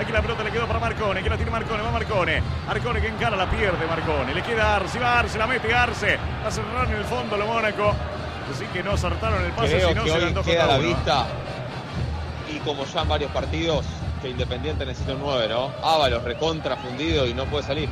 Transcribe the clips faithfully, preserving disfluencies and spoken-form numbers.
Aquí la pelota le quedó para Marcone. Aquí la tiene Marcone. Va Marcone. Marcone que encara, la pierde Marcone. Le queda Arce. Va Arce, la mete Arce. Va a cerrar en el fondo lo Mónaco. Así que no acertaron el pase. Creo Si no, que se hoy le queda a la uno. vista. Y como ya en varios partidos, que Independiente necesita un nueve, ¿no? Ábalos recontra fundido y no puede salir.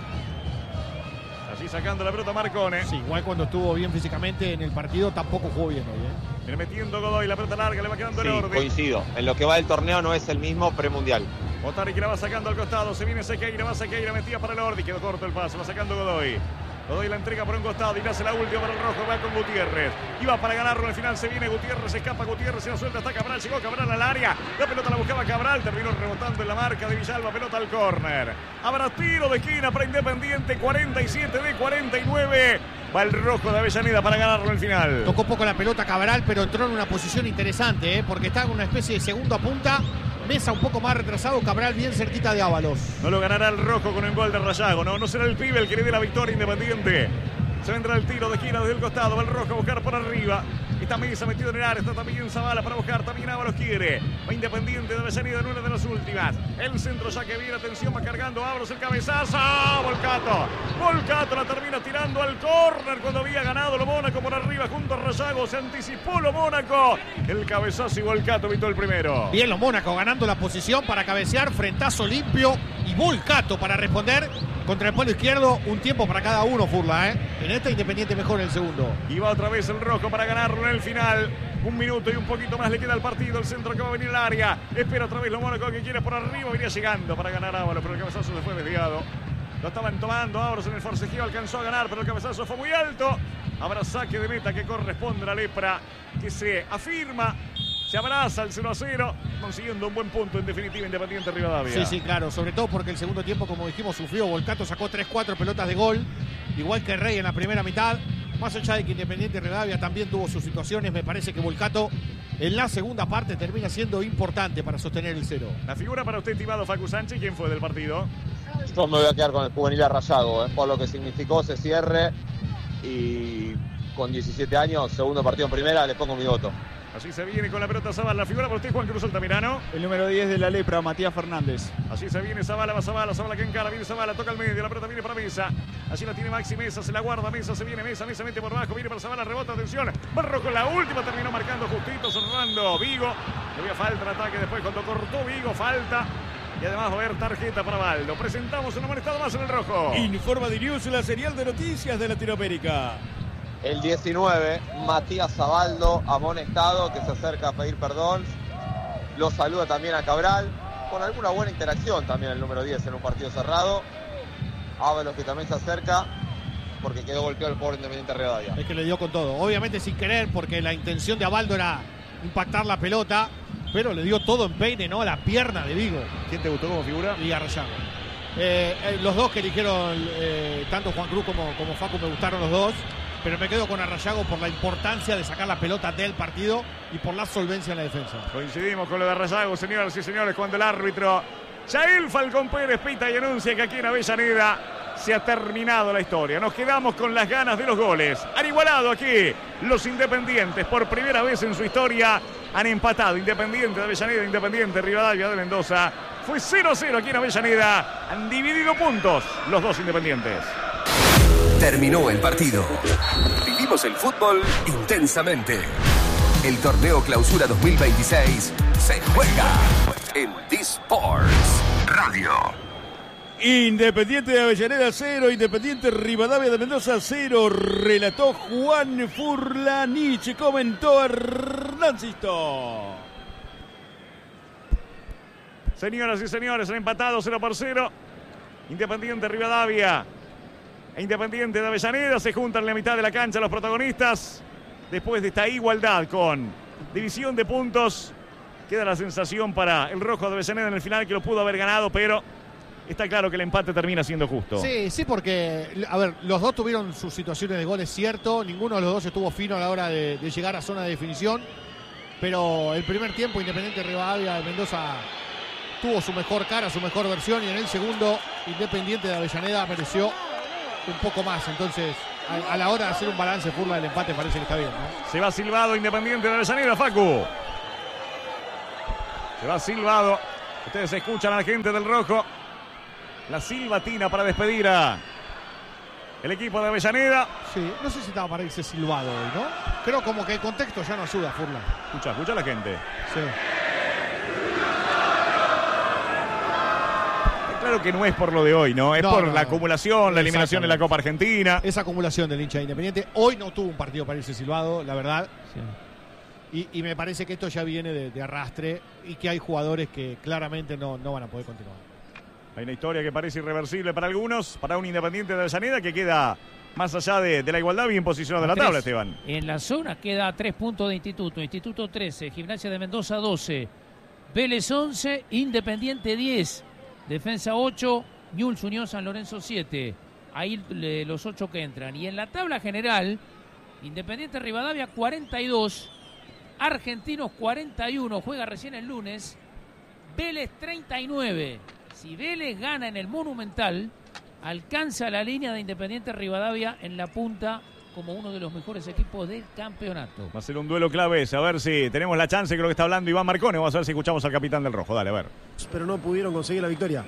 Así sacando la pelota Marcone. Sí, igual cuando estuvo bien físicamente en el partido tampoco jugó bien hoy, ¿eh? Viene metiendo Godoy, la pelota larga, le va quedando Sí, el orden. coincido. En lo que va del torneo no es el mismo premundial. Otari que la va sacando al costado, se viene Sequeira, va Sequeira, metía para el Ordi, quedó corto el pase, va sacando Godoy. Godoy la entrega por un costado y le hace la última para el rojo, va con Gutiérrez. Y va para ganarlo, al final se viene Gutiérrez, escapa Gutiérrez, se la suelta, está Cabral, llegó Cabral al área. La pelota la buscaba Cabral, terminó rebotando en la marca de Villalba, pelota al córner. Habrá tiro de esquina para Independiente, cuarenta y siete de cuarenta y nueve. Va el rojo de Avellaneda para ganarlo al final. Tocó poco la pelota Cabral, pero entró en una posición interesante, ¿eh? Porque está en una especie de segunda punta. Mesa un poco más retrasado, Cabral bien cerquita de Ábalos. No lo ganará el rojo con el gol de Rayago, no, no será el pibe el que le dé la victoria Independiente. Se vendrá el tiro de esquina desde el costado, va el rojo a buscar por arriba. Está Mesa metido en el área, está también Zavala para buscar, también Ábalos quiere. Va Independiente de Avellaneda en una de las últimas. El centro ya que viene, atención, va cargando Ábalos, el cabezazo. Volcato, Volcato la termina tirando al córner cuando había ganado lo Mónaco por arriba junto a Rayago. Se anticipó lo Mónaco. El cabezazo y Volcato evitó el primero. Bien lo Mónaco ganando la posición para cabecear, frentazo limpio y Volcato para responder contra el palo izquierdo. Un tiempo para cada uno, Furla, ¿eh? En esta Independiente mejor en el segundo. Y va otra vez el rojo para ganarlo en el final. Un minuto y un poquito más le queda al partido. El centro que va a venir al área. Espera otra vez lo Mónaco que quiere por arriba. Venía llegando para ganar Ábalos, pero el cabezazo se fue desviado. Lo estaban tomando Ábalos en el forcejeo. Alcanzó a ganar, pero el cabezazo fue muy alto. Habrá saque de meta que corresponde a la Lepra, que se afirma. Se abraza al cero a cero, consiguiendo un buen punto en definitiva Independiente Rivadavia. Sí, sí, claro. Sobre todo porque el segundo tiempo, como dijimos, sufrió. Volcato sacó tres cuatro pelotas de gol. Igual que Rey en la primera mitad. Más allá de que Independiente Rivadavia también tuvo sus situaciones, me parece que Volcato en la segunda parte termina siendo importante para sostener el cero. La figura para usted, estimado Facu Sánchez, ¿quién fue del partido? Yo me voy a quedar con el juvenil a Rayago, ¿eh? Por lo que significó ese cierre. Y con diecisiete años, segundo partido en primera, le pongo mi voto. Así se viene con la pelota Zavala. La figura para usted, Juan Cruz Altamirano. El número diez de la Lepra, Matías Fernández. Así se viene Zavala, va Zavala, Zavala que encara, viene Zavala, toca al medio, la pelota viene para Mesa. Así la tiene Maxi Mesa, se la guarda Mesa, se viene Mesa, Mesa mete por abajo, viene para Zavala, rebota, atención. Barro con la última, terminó marcando justito, cerrando Vigo. Le había falta el ataque después cuando cortó Vigo, falta. Y además va a haber tarjeta para Baldo. Presentamos un amonestado más en el rojo. Informa Dirius, la serial de noticias de Latinoamérica. El diecinueve, Matías Zabaldo, amonestado, que se acerca a pedir perdón. Lo saluda también a Cabral, con alguna buena interacción también el número diez en un partido cerrado. Ábalos que también se acerca, porque quedó golpeado el pobre Independiente Rivadavia. Es que le dio con todo. Obviamente sin querer, porque la intención de Abaldo era impactar la pelota, pero le dio todo en peine, ¿no? A la pierna de Vigo. ¿Quién te gustó como figura? Y a Rayago. Eh, eh, los dos que eligieron, eh, tanto Juan Cruz como, como Facu, me gustaron los dos. Pero me quedo con Arrayago por la importancia de sacar la pelota del partido y por la solvencia en la defensa. Coincidimos con lo de Arrayago, señoras y señores, cuando el árbitro Yael Falcón Pérez pita y anuncia que aquí en Avellaneda se ha terminado la historia. Nos quedamos con las ganas de los goles. Han igualado aquí los Independientes. Por primera vez en su historia han empatado. Independiente de Avellaneda, Independiente Rivadavia de Mendoza. Fue cero a cero aquí en Avellaneda. Han dividido puntos los dos Independientes. Terminó el partido. Vivimos el fútbol intensamente. El torneo Clausura dos mil veintiséis se juega en D-Sports Radio. Independiente de Avellaneda cero, Independiente Rivadavia de Mendoza cero. Relató Juan Furlanich, comentó Hernán Sisto. Señoras y señores, han empatado cero por cero. Independiente Rivadavia e Independiente de Avellaneda se juntan en la mitad de la cancha los protagonistas. Después de esta igualdad con división de puntos, queda la sensación para el rojo de Avellaneda en el final que lo pudo haber ganado, pero está claro que el empate termina siendo justo. Sí, sí, porque, a ver, los dos tuvieron sus situaciones de goles, cierto. Ninguno de los dos estuvo fino a la hora de, de llegar a zona de definición. Pero el primer tiempo, Independiente Rivadavia de Mendoza tuvo su mejor cara, su mejor versión. Y en el segundo, Independiente de Avellaneda mereció un poco más. Entonces, a, a la hora de hacer un balance, Furla, del empate parece que está bien, ¿no? Se va silbado Independiente de Avellaneda, Facu. Se va silbado Ustedes escuchan a la gente del rojo. La silbatina para despedir a el equipo de Avellaneda. Sí, no sé si estaba para irse silbado hoy, ¿no? Creo como que el contexto ya no ayuda, Furlan. Escucha, escucha a la gente. Sí. Claro que no es por lo de hoy, ¿no? Es No, por no, la no. acumulación, la eliminación en la Copa Argentina. Esa acumulación del hincha de Independiente. Hoy no tuvo un partido para irse silbado, la verdad. Sí. Y, y me parece que esto ya viene de, de arrastre y que hay jugadores que claramente no, no van a poder continuar. Hay una historia que parece irreversible para algunos, para un Independiente de Avellaneda que queda más allá de, de la igualdad, bien posicionado en la Tres. tabla, Esteban. En la zona queda a tres puntos de Instituto. Instituto trece, Gimnasia de Mendoza doce, Vélez once, Independiente diez, Defensa ocho, Newell's Unión San Lorenzo siete. Ahí le, los ocho que entran. Y en la tabla general, Independiente Rivadavia cuarenta y dos, Argentinos cuarenta y uno, juega recién el lunes, Vélez treinta y nueve. Si Vélez gana en el Monumental, alcanza la línea de Independiente Rivadavia en la punta como uno de los mejores equipos del campeonato. Va a ser un duelo clave ese, a ver si tenemos la chance, creo que está hablando Iván Marcone, vamos a ver si escuchamos al capitán del rojo, dale, a ver. Pero no pudieron conseguir la victoria.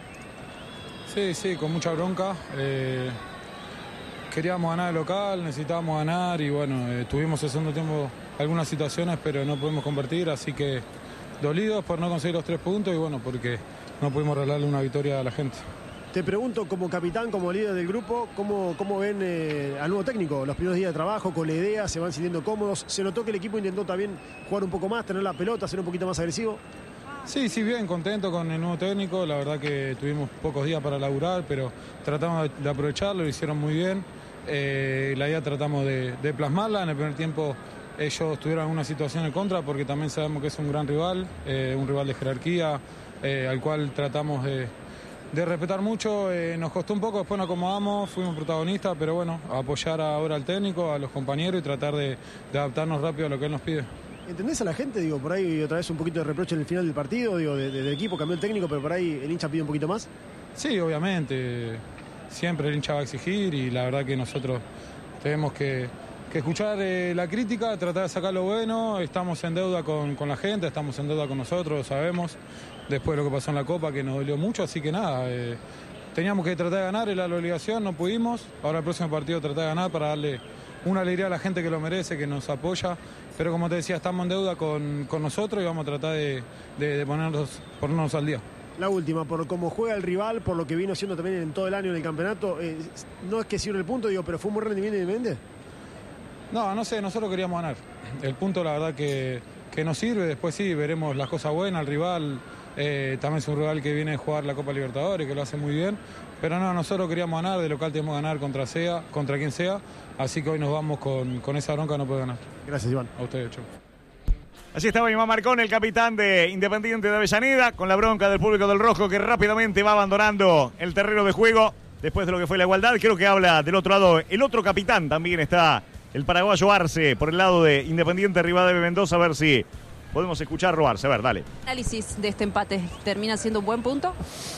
Sí, sí, con mucha bronca. Eh, queríamos ganar el local, necesitábamos ganar y bueno, eh, tuvimos el segundo tiempo algunas situaciones, pero no pudimos convertir, así que dolidos por no conseguir los tres puntos y bueno, porque no pudimos regalarle una victoria a la gente. Te pregunto, como capitán, como líder del grupo, ¿cómo, cómo ven eh, al nuevo técnico? Los primeros días de trabajo, con la idea, se van sintiendo cómodos. Se notó que el equipo intentó también jugar un poco más, tener la pelota, ser un poquito más agresivo. Sí, sí, bien, contento con el nuevo técnico. La verdad que tuvimos pocos días para laburar, pero tratamos de aprovecharlo, lo hicieron muy bien. Eh, la idea tratamos de, de plasmarla. En el primer tiempo ellos tuvieron alguna situación en contra, porque también sabemos que es un gran rival, eh, un rival de jerarquía, eh, al cual tratamos de, de respetar mucho. Eh, nos costó un poco, después nos acomodamos, fuimos protagonistas, pero bueno, apoyar ahora al técnico, a los compañeros y tratar de, de adaptarnos rápido a lo que él nos pide. ¿Entendés a la gente? Digo, por ahí otra vez un poquito de reproche en el final del partido, digo, de, de, del equipo, cambió el técnico, pero por ahí el hincha pide un poquito más. Sí, obviamente, siempre el hincha va a exigir y la verdad que nosotros tenemos que, que escuchar eh, la crítica, tratar de sacar lo bueno. Estamos en deuda con, con la gente, estamos en deuda con nosotros, lo sabemos, después de lo que pasó en la Copa, que nos dolió mucho, así que nada, eh, teníamos que tratar de ganar, era la obligación, no pudimos. Ahora el próximo partido tratar de ganar para darle una alegría a la gente que lo merece, que nos apoya, pero como te decía, estamos en deuda con, con nosotros y vamos a tratar de, de, de ponernos, ponernos al día. La última, por cómo juega el rival, por lo que vino haciendo también en todo el año en el campeonato, eh, no es que sirve el punto, digo, pero fue un buen rendimiento Independiente. No, no sé, nosotros queríamos ganar. El punto la verdad que, que nos sirve, después sí, veremos las cosas buenas, el rival eh, también es un rival que viene a jugar la Copa Libertadores, que lo hace muy bien, pero no, nosotros queríamos ganar, de local tenemos que ganar contra sea, contra quien sea, así que hoy nos vamos con, con esa bronca, no puede ganar. Gracias, Iván. A ustedes, chau. Así estaba Iván Marcón, el capitán de Independiente de Avellaneda, con la bronca del público del rojo que rápidamente va abandonando el terreno de juego después de lo que fue la igualdad. Creo que habla del otro lado, el otro capitán también está, el paraguayo Arce, por el lado de Independiente Rivadavia Mendoza, a ver si podemos escucharlo, Arce. A ver, dale. ¿Análisis de este empate termina siendo un buen punto?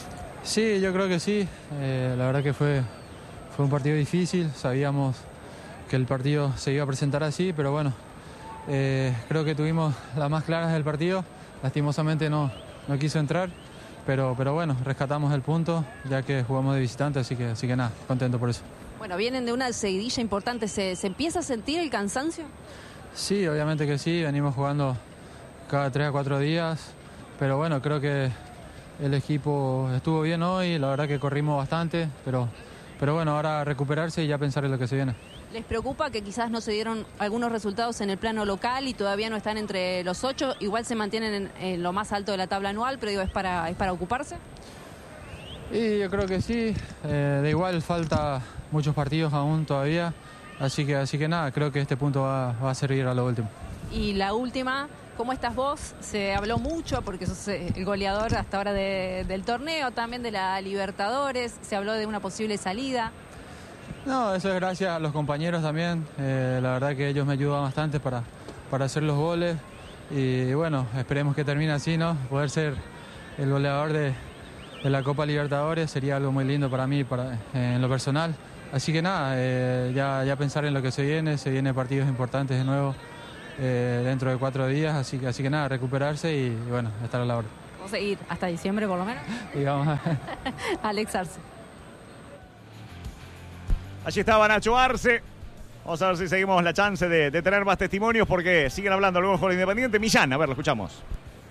Sí, yo creo que sí. Eh, la verdad que fue, fue un partido difícil. Sabíamos que el partido se iba a presentar así, pero bueno, eh, creo que tuvimos las más claras del partido. Lastimosamente no, no quiso entrar, pero, pero bueno, rescatamos el punto ya que jugamos de visitante, así que, así que nada, contento por eso. Bueno, vienen de una seguidilla importante. ¿Se, ¿Se empieza a sentir el cansancio? Sí, obviamente que sí. Venimos jugando cada tres a cuatro días, pero bueno, creo que el equipo estuvo bien hoy. La verdad que corrimos bastante, pero, pero bueno, ahora recuperarse y ya pensar en lo que se viene. ¿Les preocupa que quizás no se dieron algunos resultados en el plano local y todavía no están entre los ocho? Igual se mantienen en, en lo más alto de la tabla anual, pero digo, ¿es para, es para ocuparse? Y yo creo que sí. Eh, de igual falta muchos partidos aún todavía, así que, así que nada, creo que este punto va, va a servir a lo último. Y la última, ¿cómo estás vos? Se habló mucho porque sos el goleador hasta ahora de, del torneo, también de la Libertadores, se habló de una posible salida. No, eso es gracias a los compañeros también. Eh, la verdad que ellos me ayudan bastante para, para hacer los goles. Y bueno, esperemos que termine así, ¿no? Poder ser el goleador de, de la Copa Libertadores sería algo muy lindo para mí, para, eh, en lo personal. Así que nada, eh, ya, ya pensar en lo que se viene. Se vienen partidos importantes de nuevo eh, dentro de cuatro días. Así que, así que nada, recuperarse y, y bueno, estar a la hora. ¿Vamos a ir hasta diciembre por lo menos? Digamos. Alex Arce. Allí estaba Nacho Arce. Vamos a ver si seguimos la chance de, de tener más testimonios porque siguen hablando algunos jugadores independientes. Millán, a ver, lo escuchamos.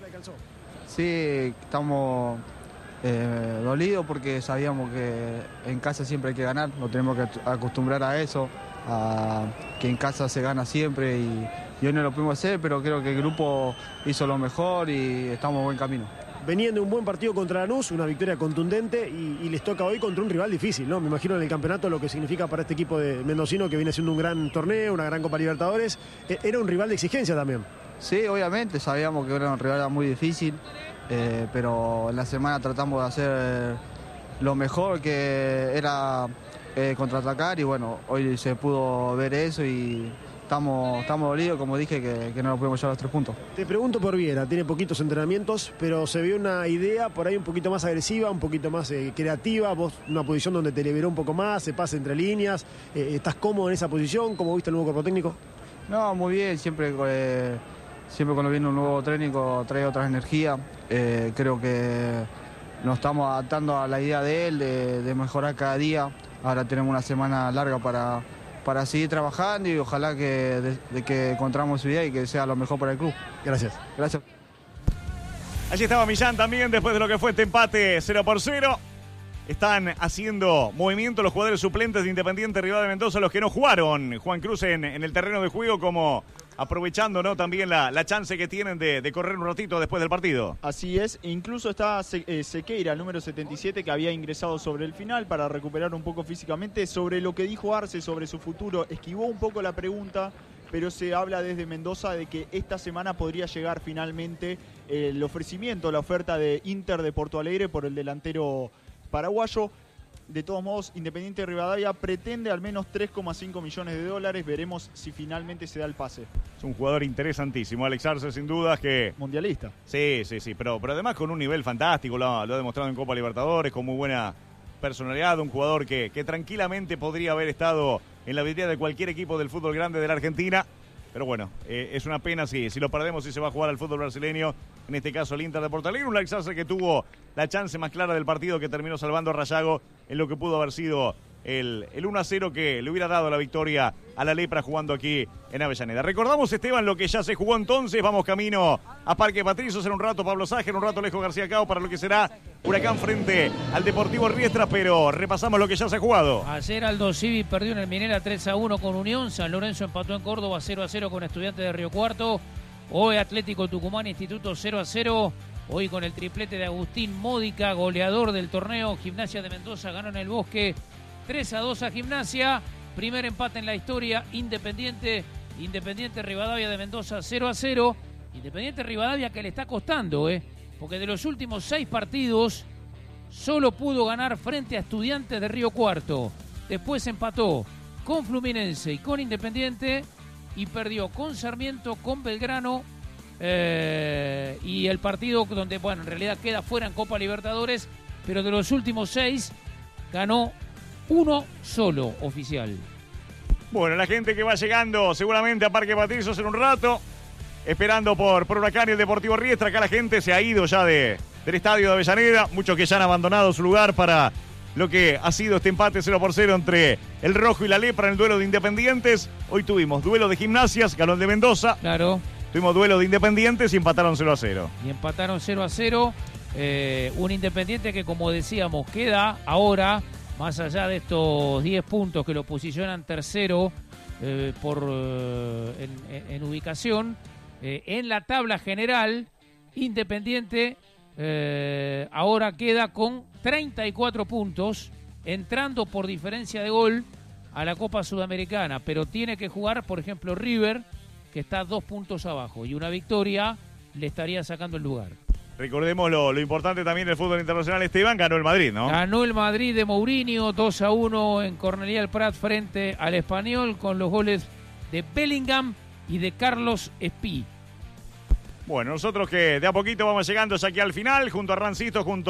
Sí, estamos eh, dolidos porque sabíamos que en casa siempre hay que ganar. Nos tenemos que acostumbrar a eso, a que en casa se gana siempre y, y hoy no lo pudimos hacer, pero creo que el grupo hizo lo mejor y estamos en buen camino. Venían de un buen partido contra Lanús, una victoria contundente y, y les toca hoy contra un rival difícil, ¿no? Me imagino en el campeonato lo que significa para este equipo de mendocino que viene haciendo un gran torneo, una gran Copa Libertadores. Era un rival de exigencia también. Sí, obviamente, sabíamos que era un rival muy difícil, eh, pero en la semana tratamos de hacer lo mejor que era eh, contraatacar y bueno, hoy se pudo ver eso y estamos, estamos dolidos, como dije, que, que no nos pudimos llevar los tres puntos. Te pregunto por Viera, tiene poquitos entrenamientos, pero se vio una idea por ahí un poquito más agresiva, un poquito más eh, creativa, vos una posición donde te liberó un poco más, se pasa entre líneas, eh, ¿estás cómodo en esa posición? ¿Cómo viste el nuevo cuerpo técnico? No, muy bien, siempre... Eh, Siempre cuando viene un nuevo técnico trae otra energía. Eh, creo que nos estamos adaptando a la idea de él, de, de mejorar cada día. Ahora tenemos una semana larga para, para seguir trabajando y ojalá que, de, de que encontramos su idea y que sea lo mejor para el club. Gracias. Gracias. Allí estaba Millán también después de lo que fue este empate cero por cero. Están haciendo movimiento los jugadores suplentes de Independiente Rivadavia de Mendoza, los que no jugaron. Juan Cruz en, en el terreno de juego, como aprovechando, ¿no?, también la, la chance que tienen de, de correr un ratito después del partido. Así es, incluso está Se, eh, Sequeira, el número setenta y siete, que había ingresado sobre el final para recuperar un poco físicamente. Sobre lo que dijo Arce sobre su futuro, esquivó un poco la pregunta, pero se habla desde Mendoza de que esta semana podría llegar finalmente eh, el ofrecimiento, la oferta de Inter de Porto Alegre por el delantero paraguayo. De todos modos, Independiente Rivadavia pretende al menos tres coma cinco millones de dólares. Veremos si finalmente se da el pase. Es un jugador interesantísimo, Alex Arce, sin dudas que... Mundialista. Sí, sí, sí, pero, pero además con un nivel fantástico, lo, lo ha demostrado en Copa Libertadores, con muy buena personalidad, un jugador que, que tranquilamente podría haber estado en la vidriera de cualquier equipo del fútbol grande de la Argentina. Pero bueno, eh, es una pena si, si lo perdemos y se va a jugar al fútbol brasileño, en este caso el Inter de Porto Alegre. Un Alex Arce que tuvo la chance más clara del partido, que terminó salvando a Rayago en lo que pudo haber sido el, el uno a cero que le hubiera dado la victoria a la Lepra jugando aquí en Avellaneda. Recordamos, Esteban, lo que ya se jugó entonces. Vamos camino a Parque Patricios en un rato, Pablo Ságer, en un rato Alejo García Cao para lo que será Huracán frente al Deportivo Riestra, pero repasamos lo que ya se ha jugado. Ayer Aldo Civi perdió en el Minera tres a uno con Unión, San Lorenzo empató en Córdoba cero a cero con Estudiantes de Río Cuarto, hoy Atlético Tucumán Instituto cero a cero, hoy con el triplete de Agustín Módica, goleador del torneo. Gimnasia de Mendoza ganó en el Bosque tres a dos a Gimnasia, primer empate en la historia. Independiente, Independiente Rivadavia de Mendoza cero a cero, Independiente Rivadavia que le está costando, eh, porque de los últimos seis partidos solo pudo ganar frente a Estudiantes de Río Cuarto, después empató con Fluminense y con Independiente y perdió con Sarmiento, con Belgrano, eh, y el partido donde, bueno, en realidad queda fuera en Copa Libertadores, pero de los últimos seis ganó uno solo oficial. Bueno, la gente que va llegando seguramente a Parque Patricios en un rato, esperando por, por Huracán y el Deportivo Riestra. Acá la gente se ha ido ya de, del estadio de Avellaneda, muchos que ya han abandonado su lugar para lo que ha sido este empate cero por cero entre el Rojo y la Lepra en el duelo de Independientes. Hoy tuvimos duelo de Gimnasias, ganó el de Mendoza. Claro. Tuvimos duelo de Independientes y empataron cero a cero. Y empataron cero a cero. Eh, un Independiente que, como decíamos, queda ahora, más allá de estos diez puntos que lo posicionan tercero eh, por, eh, en, en ubicación, eh, en la tabla general, Independiente eh, ahora queda con treinta y cuatro puntos, entrando por diferencia de gol a la Copa Sudamericana, pero tiene que jugar, por ejemplo, River, que está dos puntos abajo, y una victoria le estaría sacando el lugar. Recordemos lo, lo importante también del fútbol internacional, Esteban, ganó el Madrid, ¿no? Ganó el Madrid de Mourinho dos a uno en Cornellà el Prat frente al Español, con los goles de Bellingham y de Carlos Espí. Bueno, nosotros que de a poquito vamos llegando ya aquí al final, junto a Rancito, junto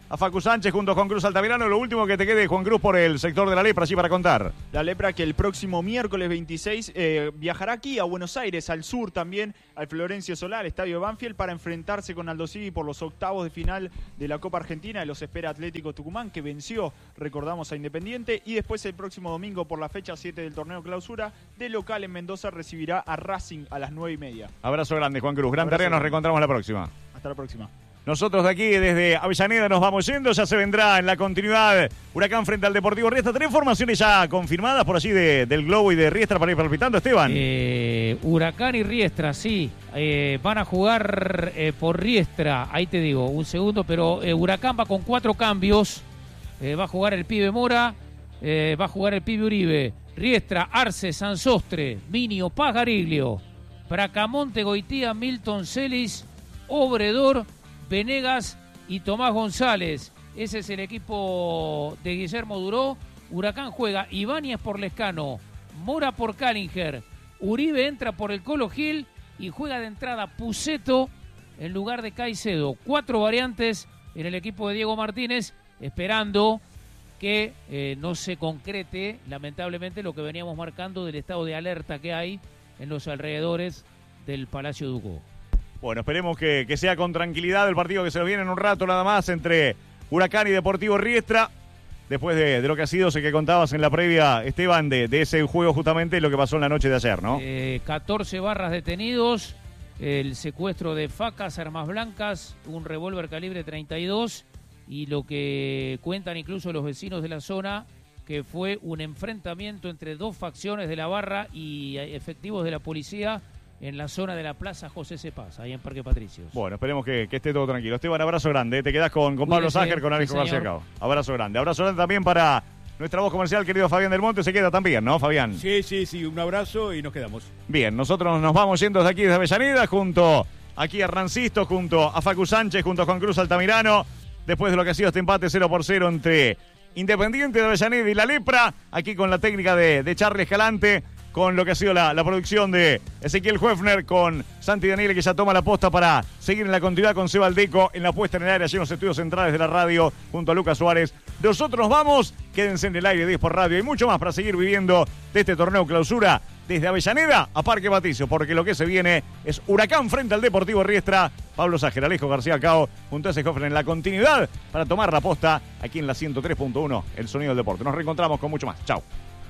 a Facu Sánchez junto a Juan Cruz Altamirano. Lo último que te quede, Juan Cruz, por el sector de la lepra, allí para contar. La lepra que el próximo miércoles veintiséis eh, viajará aquí a Buenos Aires, al sur también, al Florencio Solá, al Estadio Banfield, para enfrentarse con Aldo Civi por los octavos de final de la Copa Argentina. Los espera Atlético Tucumán, que venció, recordamos, a Independiente. Y después el próximo domingo, por la fecha siete del torneo clausura, de local en Mendoza, recibirá a Racing a las nueve y media. Abrazo grande, Juan Cruz. Gran Abrazo tarea, nos grande. reencontramos la próxima. Hasta la próxima. Nosotros de aquí, desde Avellaneda, nos vamos yendo. Ya se vendrá en la continuidad Huracán frente al Deportivo Riestra. ¿Tenés informaciones ya confirmadas por allí de, del Globo y de Riestra para ir palpitando, Esteban? Eh, Huracán y Riestra, sí. Eh, van a jugar eh, por Riestra. Ahí te digo, un segundo. Pero eh, Huracán va con cuatro cambios. Eh, va a jugar el pibe Mora. Eh, va a jugar el pibe Uribe. Riestra, Arce, Sansostre, Minio, Pagariglio, Bracamonte, Goitía, Milton Celis, Obredor, Venegas y Tomás González. Ese es el equipo de Guillermo Duró. Huracán juega Ibáñez por Lescano, Mora por Callinger, Uribe entra por el Colo Gil y juega de entrada Puceto en lugar de Caicedo. Cuatro variantes en el equipo de Diego Martínez, esperando que eh, no se concrete, lamentablemente, lo que veníamos marcando del estado de alerta que hay en los alrededores del Palacio Ducó. Bueno, esperemos que, que sea con tranquilidad el partido que se nos viene en un rato nada más entre Huracán y Deportivo Riestra. Después de, de lo que ha sido, sé que contabas en la previa, Esteban, de, de ese juego justamente lo que pasó en la noche de ayer, ¿no? Eh, catorce barras detenidos, el secuestro de facas, armas blancas, un revólver calibre treinta y dos y lo que cuentan incluso los vecinos de la zona, que fue un enfrentamiento entre dos facciones de la barra y efectivos de la policía en la zona de la Plaza José Cepaz, ahí en Parque Patricios. Bueno, esperemos que, que esté todo tranquilo. Esteban, abrazo grande. Te quedás con, con Pablo Cuídese, Ságer, con Alejo sí, García señor. Cao. Abrazo grande. Abrazo grande también para nuestra voz comercial, querido Fabián del Monte. Se queda también, ¿no, Fabián? Sí, sí, sí, un abrazo y nos quedamos. Bien, nosotros nos vamos yendo desde aquí, desde Avellaneda, junto aquí a Rancisto, junto a Facu Sánchez, junto a Juan Cruz Altamirano. Después de lo que ha sido este empate cero por cero entre Independiente de Avellaneda y La Lepra, aquí con la técnica de, de Charlie Escalante, con lo que ha sido la, la producción de Ezequiel Huefner, con Santi Daniele, que ya toma la posta para seguir en la continuidad con Seba Aldeco en la puesta en el aire, allí en los estudios centrales de la radio, junto a Lucas Suárez. Nosotros nos vamos, quédense en el aire de Disport Radio y mucho más para seguir viviendo de este torneo clausura desde Avellaneda a Parque Patricio, porque lo que se viene es Huracán frente al Deportivo Riestra. Pablo Ságer, Alejo García Cao, junto a ese Hoffman en la continuidad para tomar la posta aquí en la ciento tres punto uno, el sonido del deporte. Nos reencontramos con mucho más. Chao.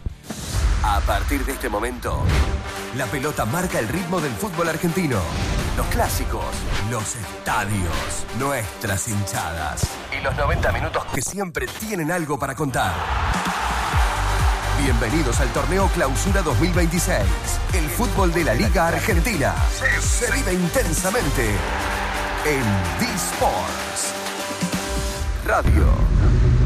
A partir de este momento, la pelota marca el ritmo del fútbol argentino. Los clásicos, los estadios, nuestras hinchadas y los noventa minutos que siempre tienen algo para contar. Bienvenidos al torneo Clausura dos mil veintiséis. El fútbol de la Liga Argentina se vive intensamente en D-Sports Radio.